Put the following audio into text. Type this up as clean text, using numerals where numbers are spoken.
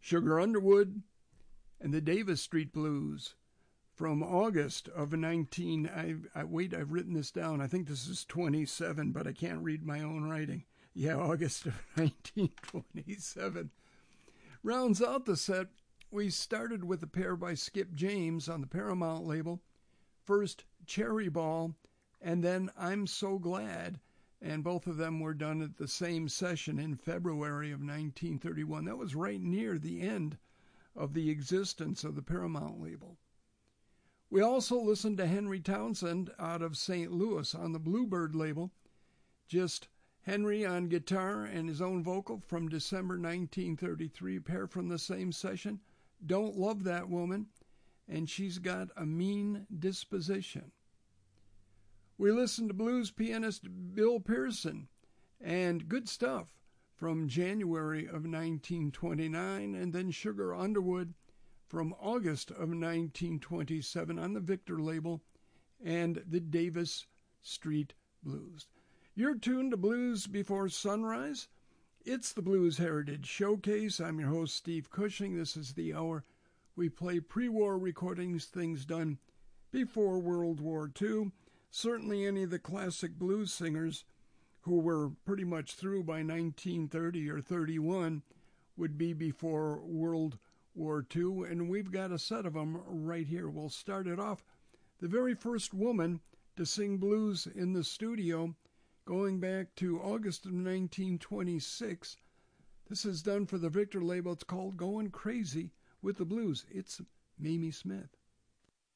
Sugar Underwood and the Davis Street Blues from August of I've written this down. I think this is 27, but I can't read my own writing. Yeah, August of 1927. Rounds out the set, we started with a pair by Skip James on the Paramount label. First, Cherry Ball, and then I'm So Glad. And both of them were done at the same session in February of 1931. That was right near the end of the existence of the Paramount label. We also listened to Henry Townsend out of St. Louis on the Bluebird label. Just Henry on guitar and his own vocal from December 1933, pair from the same session. Don't Love That Woman, and She's Got a Mean Disposition. We listened to blues pianist Bill Pearson and Good Stuff from January of 1929, and then Sugar Underwood from August of 1927 on the Victor label, and the Davis Street Blues. You're tuned to Blues Before Sunrise. It's the Blues Heritage Showcase. I'm your host, Steve Cushing. This is the hour we play pre-war recordings, things done before World War II. Certainly any of the classic blues singers who were pretty much through by 1930 or 31 would be before World War II, and we've got a set of them right here. We'll start it off. The very first woman to sing blues in the studio, going back to August of 1926. This is done for the Victor label. It's called Going Crazy with the Blues. It's Mamie Smith.